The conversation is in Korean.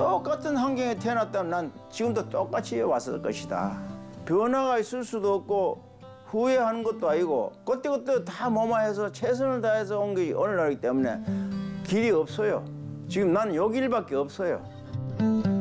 똑같은 환경에 태어났다면 난 지금도 똑같이 왔을 것이다. 변화가 있을 수도 없고 후회하는 것도 아니고 그때그때 다 모마해서 최선을 다해서 온 게 오늘날이기 때문에 길이 없어요. 지금 난 요 길밖에 없어요.